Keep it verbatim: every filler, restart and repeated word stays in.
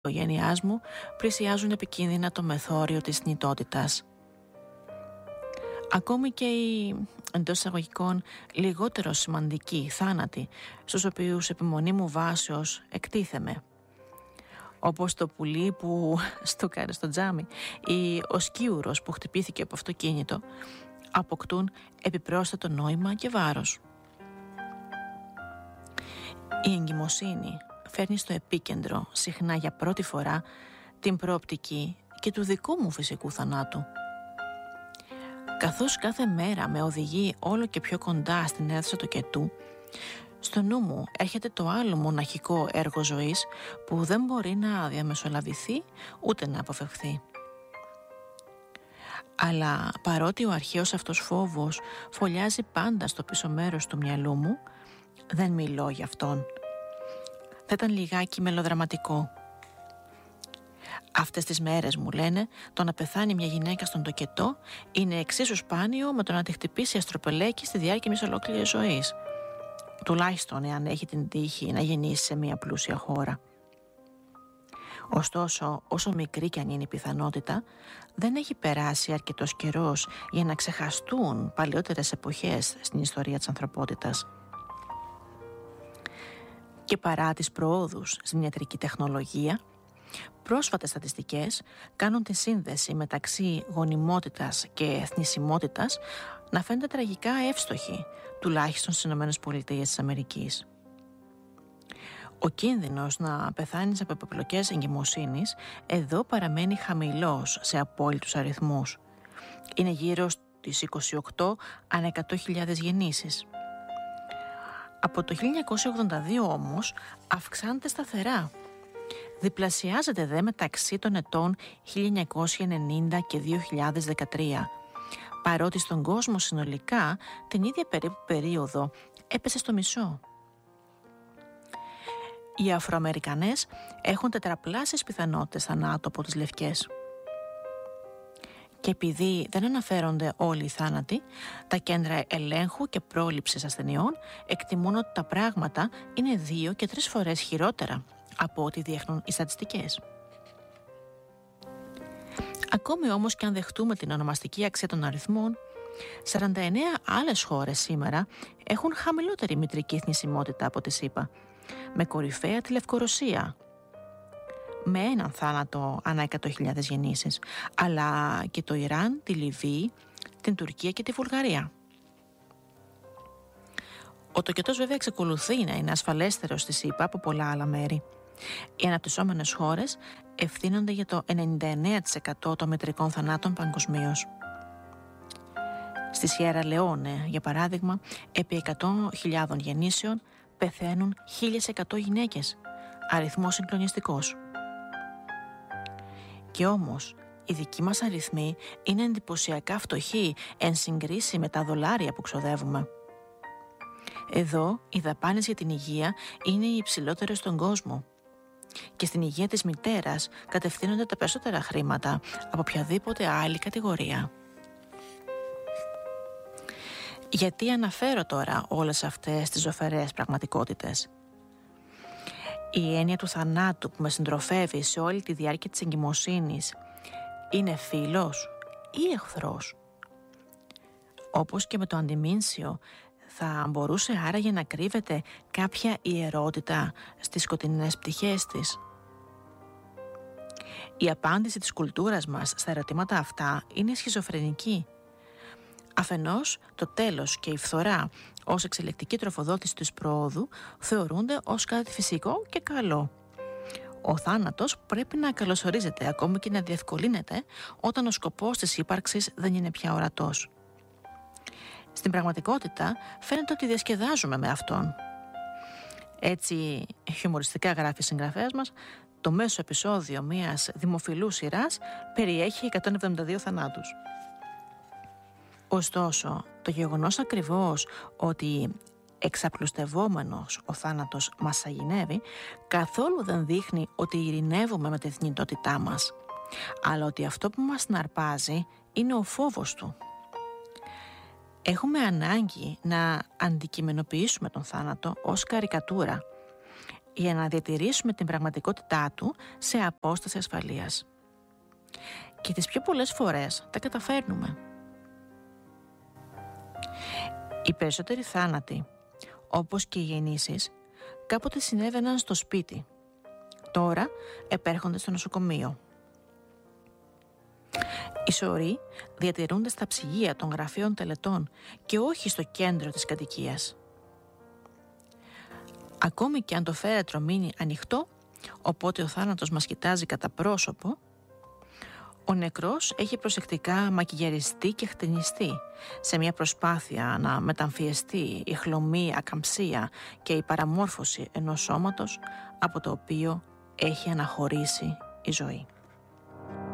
οικογένειάς μου πλησιάζουν επικίνδυνα το μεθόριο της θνητότητας. Ακόμη και οι εντός εισαγωγικών λιγότερο σημαντικοί θάνατοι, στους οποίους επιμονή μου βάσεως εκτίθεμαι, όπως το πουλί που στούκαρε στο τζάμι ή ο σκίουρος που χτυπήθηκε από αυτοκίνητο, αποκτούν επιπρόσθετο νόημα και βάρος. Η εγκυμοσύνη φέρνει στο επίκεντρο, συχνά για πρώτη φορά, την προοπτική και του δικού μου φυσικού θανάτου. Καθώς κάθε μέρα με οδηγεί όλο και πιο κοντά στην αίθουσα του κετού, στο νου μου έρχεται το άλλο μοναχικό έργο ζωής που δεν μπορεί να διαμεσολαβηθεί ούτε να αποφευχθεί. Αλλά παρότι ο αρχαίος αυτός φόβος φωλιάζει πάντα στο πίσω μέρος του μυαλού μου, δεν μιλώ για αυτόν. Θα ήταν λιγάκι μελοδραματικό. Αυτές τις μέρες, μου λένε, το να πεθάνει μια γυναίκα στον τοκετό είναι εξίσου σπάνιο με το να τη χτυπήσει αστροπελέκι στη διάρκεια μιας ολόκληρης ζωής. Τουλάχιστον εάν έχει την τύχη να γεννήσει σε μια πλούσια χώρα. Ωστόσο, όσο μικρή κι αν είναι η πιθανότητα, δεν έχει περάσει αρκετός καιρός για να ξεχαστούν παλαιότερες εποχές στην ιστορία της ανθρωπότητας. Και παρά τις προόδους στην ιατρική τεχνολογία, πρόσφατες στατιστικές κάνουν τη σύνδεση μεταξύ γονιμότητας και θνησιμότητας να φαίνεται τραγικά εύστοχη, τουλάχιστον στις ΗΠΑ. Ο κίνδυνος να πεθάνεις από επιπλοκές εγκυμοσύνης εδώ παραμένει χαμηλός σε απόλυτους αριθμούς. Είναι γύρω στις είκοσι οκτώ ανά εκατό χιλιάδες γεννήσεις. Από το χίλια εννιακόσια ογδόντα δύο όμως αυξάνεται σταθερά. Διπλασιάζεται δε μεταξύ των ετών χίλια εννιακόσια ενενήντα και δύο χιλιάδες δεκατρία, παρότι στον κόσμο συνολικά την ίδια περίπου περίοδο έπεσε στο μισό. Οι Αφροαμερικανές έχουν τετραπλάσιες πιθανότητες θανάτου από τις λευκές. Και επειδή δεν αναφέρονται όλοι οι θάνατοι, τα κέντρα ελέγχου και πρόληψης ασθενειών εκτιμούν ότι τα πράγματα είναι δύο και τρεις φορές χειρότερα από ό,τι δείχνουν οι στατιστικές. Ακόμη όμως και αν δεχτούμε την ονομαστική αξία των αριθμών, σαράντα εννέα άλλες χώρες σήμερα έχουν χαμηλότερη μητρική θνησιμότητα από τη ΣΥΠΑ, με κορυφαία τη Λευκορωσία, με έναν θάνατο ανά εκατό χιλιάδες γεννήσεις, αλλά και το Ιράν, τη Λιβύη, την Τουρκία και τη Βουλγαρία. Ο τοκετός βέβαια εξακολουθεί να είναι ασφαλέστερος στη ΣΥΠΑ από πολλά άλλα μέρη. Οι αναπτυσσόμενες χώρες ευθύνονται για το ενενήντα εννέα τοις εκατό των μητρικών θανάτων παγκοσμίως. Στη Σιέρα Λεόνε, για παράδειγμα, επί εκατό χιλιάδων γεννήσεων πεθαίνουν χίλια εκατό γυναίκες, αριθμός συγκλονιστικός. Και όμως, οι δικοί μας αριθμοί είναι εντυπωσιακά φτωχοί εν συγκρίση με τα δολάρια που ξοδεύουμε. Εδώ, οι δαπάνες για την υγεία είναι οι υψηλότερες στον κόσμο. Και στην υγεία της μητέρας κατευθύνονται τα περισσότερα χρήματα από οποιαδήποτε άλλη κατηγορία. Γιατί αναφέρω τώρα όλες αυτές τις ζωφερές πραγματικότητες? Η έννοια του θανάτου που με συντροφεύει σε όλη τη διάρκεια της εγκυμοσύνης είναι φίλος ή εχθρός? Όπως και με το αντιμήνσιο, θα μπορούσε άραγε να κρύβεται κάποια ιερότητα στις σκοτεινές πτυχές της? Η απάντηση της κουλτούρας μας στα ερωτήματα αυτά είναι σχιζοφρενική. Αφενός, το τέλος και η φθορά ως εξελικτική τροφοδότηση της προόδου θεωρούνται ως κάτι φυσικό και καλό. Ο θάνατος πρέπει να καλωσορίζεται, ακόμη και να διευκολύνεται όταν ο σκοπός της ύπαρξης δεν είναι πια ορατός. Στην πραγματικότητα φαίνεται ότι διασκεδάζουμε με αυτόν. Έτσι, χιουμοριστικά γράφει η συγγραφέας μας, το μέσο επεισόδιο μιας δημοφιλούς σειράς περιέχει εκατόν εβδομήντα δύο θανάτους. Ωστόσο, το γεγονός ακριβώς ότι εξαπλουστευόμενος ο θάνατος μας αγινεύει καθόλου δεν δείχνει ότι ειρηνεύουμε με τη θνητότητά μας, αλλά ότι αυτό που μας συναρπάζει είναι ο φόβος του. Έχουμε ανάγκη να αντικειμενοποιήσουμε τον θάνατο ως καρικατούρα, για να διατηρήσουμε την πραγματικότητά του σε απόσταση ασφαλείας. Και τις πιο πολλές φορές τα καταφέρνουμε. Οι περισσότεροι θάνατοι, όπως και οι γεννήσεις, κάποτε συνέβαιναν στο σπίτι. Τώρα επέρχονται στο νοσοκομείο. Οι σωροί διατηρούνται στα ψυγεία των γραφείων τελετών και όχι στο κέντρο της κατοικίας. Ακόμη και αν το φέρετρο μείνει ανοιχτό, οπότε ο θάνατος μας κοιτάζει κατά πρόσωπο, ο νεκρός έχει προσεκτικά μακιγιαριστεί και χτενιστεί σε μια προσπάθεια να μεταμφιεστεί η χλωμή ακαμψία και η παραμόρφωση ενός σώματος από το οποίο έχει αναχωρήσει η ζωή.